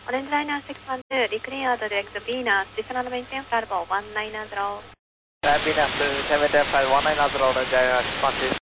Orange liner 612, declare the exit Venus, descend and maintain flight level 190. Venus 775 190, Orange liner 612.